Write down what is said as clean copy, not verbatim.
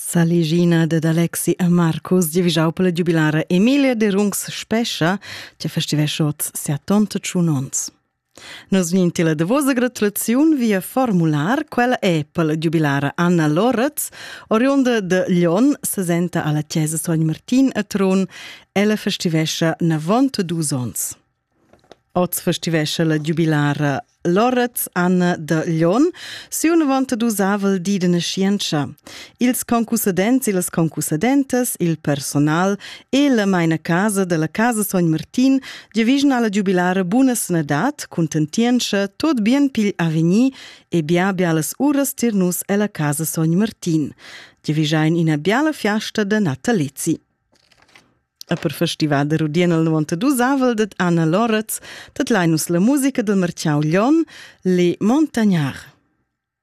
Saligina de Alexi e Marcus divisau per la giubilara Emilia de Rungs Spescia, che festivesciots sia tonta ciunons. Nos vinti la davosa gratulaziun via formular, quella è per la giubilara Anna Loretz, oriunda de Lion, se senta alla chiesa Sogn Martin a Tron, e la festivescia 92 ons. Oz festivescia la giubilara Loretz Anna de Lion, si una volta d'usavel di de nascienza. Ils concussadents e las concussadentes, il personal e la maina casa de la casa Sogn Martin giavisn alla giubilara buona sanadat, contentienza, tot bien pil aveni e bia las uras tirnus e la casa Sogn Martin. Giavisain ina biala fiasta de natalizi. A per festival de Rudien al 92 avel det Anna Loretz, dat lainus la musica del Marciau Lion, Le Montagnard.